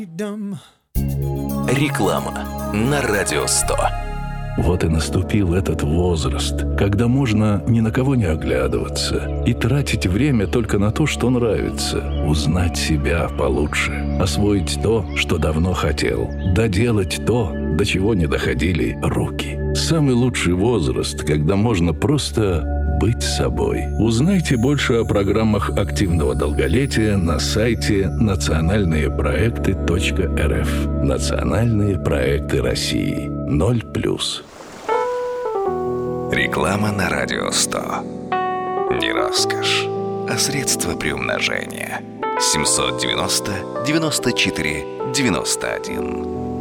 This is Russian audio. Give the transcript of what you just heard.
Реклама на Радио 100. Вот и наступил этот возраст, когда можно ни на кого не оглядываться и тратить время только на то, что нравится, узнать себя получше, освоить то, что давно хотел, доделать то, до чего не доходили руки. Самый лучший возраст, когда можно просто быть собой. Узнайте больше о программах активного долголетия на сайте национальныепроекты.рф. Национальные проекты России. 0+. Реклама на Радио 100. Не роскошь, а средство приумножения. 790 94 91.